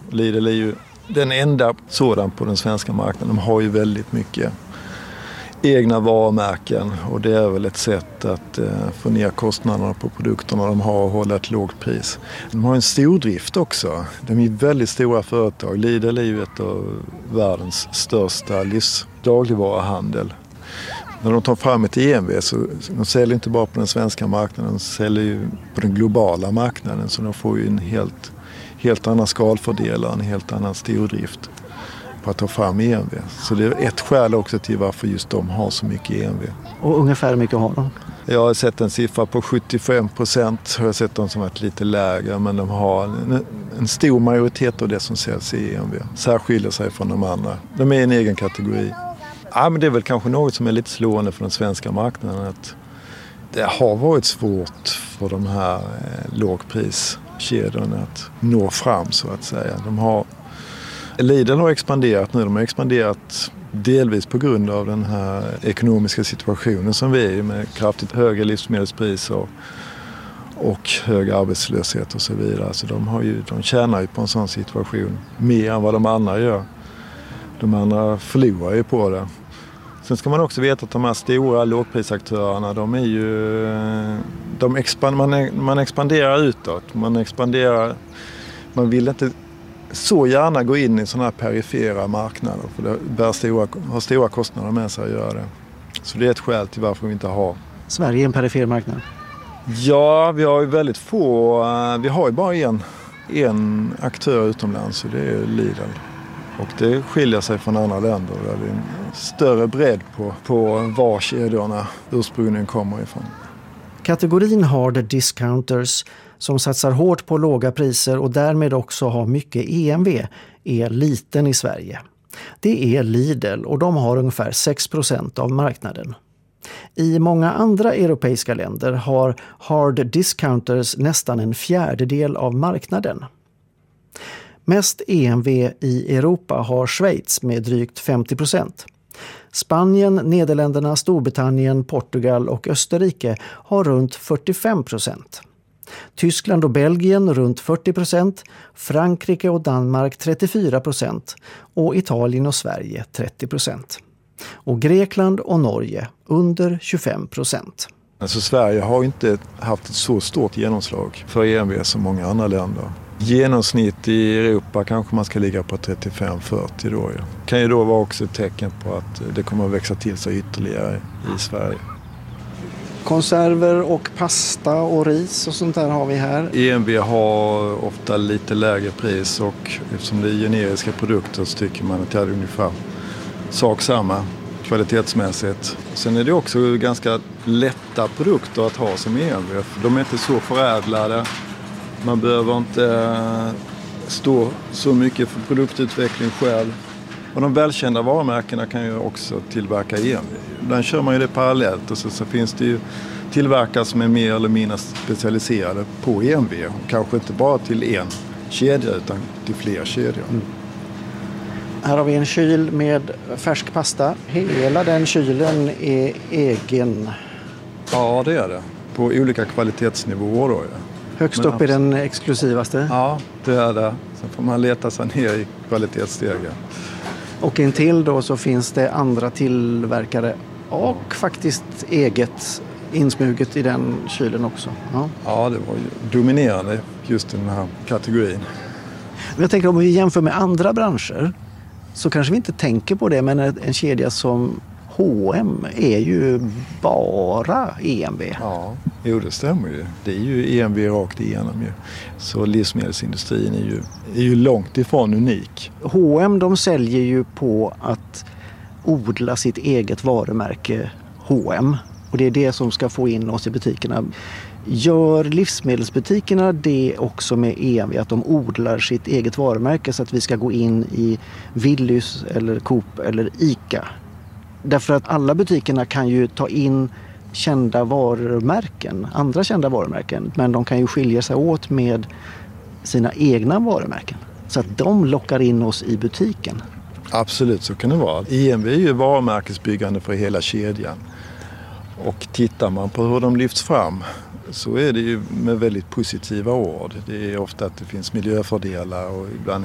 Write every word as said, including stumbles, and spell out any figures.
Lidl är ju den enda sådan på den svenska marknaden. De har ju väldigt mycket egna varumärken och det är väl ett sätt att eh, få ner kostnaderna på produkterna de har och hålla ett lågt pris. De har en stordrift också. De är väldigt stora företag. Lidl är ju ett av världens största livsdagligvaruhandel. När de tar fram ett E M V så de säljer inte bara på den svenska marknaden, de säljer ju på den globala marknaden, så de får ju en helt, helt annan skalfördelare, en helt annan stordrift på att ta fram E M V. Så det är ett skäl också till varför just de har så mycket E M V. Och ungefär hur mycket har de? Jag har sett en siffra på sjuttiofem procent. Jag har sett dem som varit lite lägre, men de har en, en stor majoritet av det som säljs i E M V. Särskiljer sig från de andra. De är en egen kategori. Ja, men det är väl kanske något som är lite slående för den svenska marknaden, att det har varit svårt för de här eh, lågpriskedjorna att nå fram, så att säga. De har, Lidl har expanderat nu, de har expanderat delvis på grund av den här ekonomiska situationen som vi är i, med kraftigt höga livsmedelspriser och hög arbetslöshet och så vidare. Så de, har ju, de tjänar ju på en sån situation mer än vad de andra gör. De andra förlorar ju på det. Sen ska man också veta att de här stora lågprisaktörerna, de är ju, de expand, man, man expanderar utåt. Man expanderar, man vill inte så gärna gå in i sådana här perifera marknader, för det bär stora, har stora kostnader med sig att göra det. Så det är ett skäl till varför vi inte har. Sverige är en perifer marknad? Ja, vi har ju väldigt få, vi har ju bara en, en aktör utomlands, och det är Lidl. Och det skiljer sig från andra länder där det är en större bredd på, på var kedjorna ursprungligen kommer ifrån. Kategorin hard discounters som satsar hårt på låga priser och därmed också har mycket E M V är liten i Sverige. Det är Lidl och de har ungefär sex procent av marknaden. I många andra europeiska länder har hard discounters nästan en fjärdedel av marknaden. Mest E M V i Europa har Schweiz med drygt femtio procent. Spanien, Nederländerna, Storbritannien, Portugal och Österrike har runt fyrtiofem procent. Tyskland och Belgien runt fyrtio procent, Frankrike och Danmark trettiofyra procent och Italien och Sverige trettio procent. Och Grekland och Norge under tjugofem procent. Alltså Sverige har inte haft ett så stort genomslag för E M V som många andra länder. Genomsnitt i Europa kanske man ska ligga på trettiofem till fyrtio då. Ja. Kan ju då vara också ett tecken på att det kommer att växa till sig ytterligare i Sverige. Konserver och pasta och ris och sånt där har vi här. E M V har ofta lite lägre pris, och eftersom det är generiska produkter så tycker man att det är ungefär sak samma kvalitetsmässigt. Sen är det också ganska lätta produkter att ha som E M V. De är inte så förädlade. Man behöver inte stå så mycket för produktutveckling själv. Och de välkända varumärkena kan ju också tillverka E M V. Den kör man ju det parallellt, och så, så finns det ju tillverkare som är mer eller mindre specialiserade på E M V. Och kanske inte bara till en kedja utan till fler kedjor. Mm. Här har vi en kyl med färsk pasta. Hela den kylen är egen. Ja, det är det. På olika kvalitetsnivåer då. Ja. Högst upp är den exklusivaste. Ja, det är det. Sen får man leta sig ner i kvalitetsstegen. Och in till då så finns det andra tillverkare och faktiskt eget insmuget i den kylen också. Ja, ja det var ju dominerande just i den här kategorin. Men jag tänker om vi jämför med andra branscher så kanske vi inte tänker på det, men en kedja som H och M är ju bara E M V. Ja, jo, det stämmer ju. Det är ju E M V rakt igenom ju. Så livsmedelsindustrin är ju, är ju långt ifrån unik. H och M de säljer ju på att odla sitt eget varumärke H och M. Och det är det som ska få in oss i butikerna. Gör livsmedelsbutikerna det också med E M V, att de odlar sitt eget varumärke så att vi ska gå in i Willys eller Coop eller Ica? Därför att alla butikerna kan ju ta in kända varumärken, andra kända varumärken, men de kan ju skilja sig åt med sina egna varumärken så att de lockar in oss i butiken. Absolut, så kan det vara. E M V är ju varumärkesbyggande för hela kedjan. Och tittar man på hur de lyfts fram så är det ju med väldigt positiva ord. Det är ofta att det finns miljöfördelar och ibland